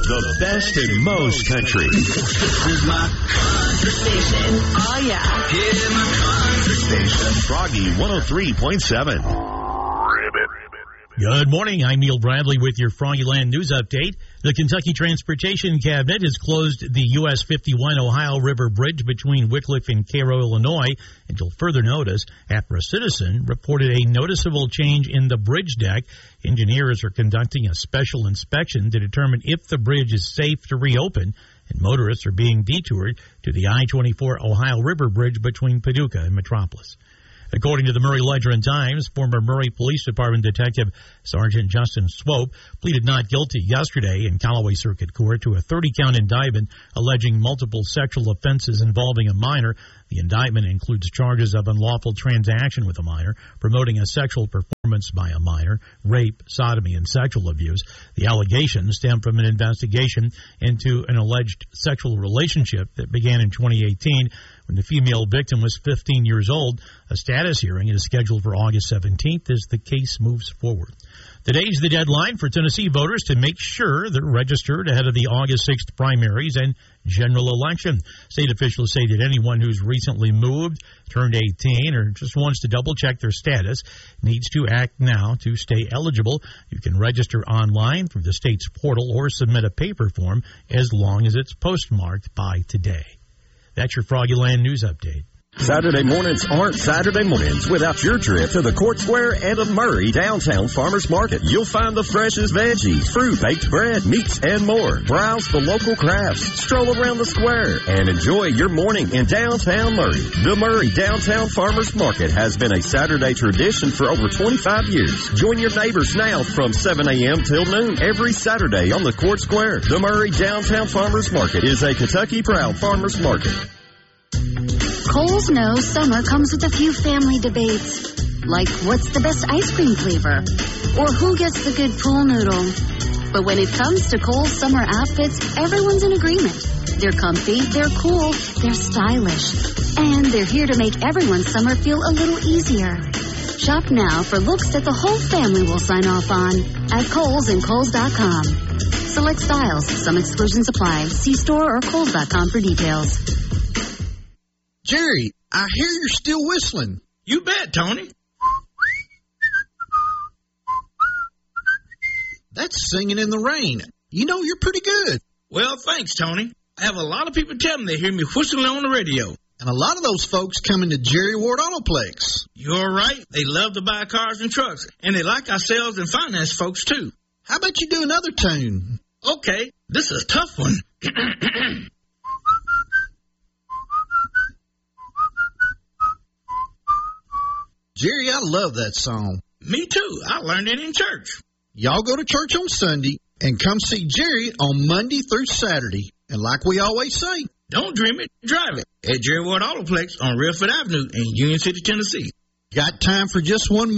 The best in most country. This is my country station. Oh, yeah. Yeah, my country station. Froggy 103.7. Good morning. I'm Neil Bradley with your Froggyland News Update. The Kentucky Transportation Cabinet has closed the US 51 Ohio River Bridge between Wickliffe and Cairo, Illinois, until further notice after a citizen reported a noticeable change in the bridge deck. Engineers are conducting a special inspection to determine if the bridge is safe to reopen, and motorists are being detoured to the I-24 Ohio River Bridge between Paducah and Metropolis. According to the Murray Ledger and Times, former Murray Police Department Detective Sergeant Justin Swope pleaded not guilty yesterday in Callaway Circuit Court to a 30-count indictment alleging multiple sexual offenses involving a minor. The indictment includes charges of unlawful transaction with a minor, promoting a sexual performance by a minor, rape, sodomy, and sexual abuse. The allegations stem from an investigation into an alleged sexual relationship that began in 2018 when the female victim was 15 years old. A status hearing is scheduled for August 17th as the case moves forward. Today's the deadline for Tennessee voters to make sure they're registered ahead of the August 6th primaries and general election. State officials say that anyone who's recently moved, turned 18, or just wants to double-check their status needs to act now to stay eligible. You can register online through the state's portal or submit a paper form as long as it's postmarked by today. That's your Froggyland News Update. Saturday mornings aren't Saturday mornings without your trip to the Court Square and of Murray Downtown Farmers Market. You'll find the freshest veggies, fruit, baked bread, meats, and more. Browse the local crafts, stroll around the square, and enjoy your morning in downtown Murray. The Murray Downtown Farmers Market has been a Saturday tradition for over 25 years. Join your neighbors now from 7 a.m. till noon every Saturday on the Court Square. The Murray Downtown Farmers Market is a Kentucky proud farmers market. Kohl's knows summer comes with a few family debates, like what's the best ice cream flavor, or who gets the good pool noodle. But when it comes to Kohl's summer outfits, everyone's in agreement. They're comfy, they're cool, they're stylish, and they're here to make everyone's summer feel a little easier. Shop now for looks that the whole family will sign off on at Kohl's and Kohl's.com. Select styles, some exclusions apply. See store or Kohl's.com for details. Jerry, I hear you're still whistling. You bet, Tony. That's singing in the rain. You know, you're pretty good. Well, thanks, Tony. I have a lot of people tell me they hear me whistling on the radio. And a lot of those folks come into Jerry Ward Autoplex. You're right. They love to buy cars and trucks. And they like our sales and finance folks, too. How about you do another tune? Okay, this is a tough one. Jerry, I love that song. Me too. I learned it in church. Y'all go to church on Sunday and come see Jerry on Monday through Saturday. And like we always say, don't dream it, drive it. At Jerry Ward Autoplex on Redford Avenue in Union City, Tennessee. Got time for just one more?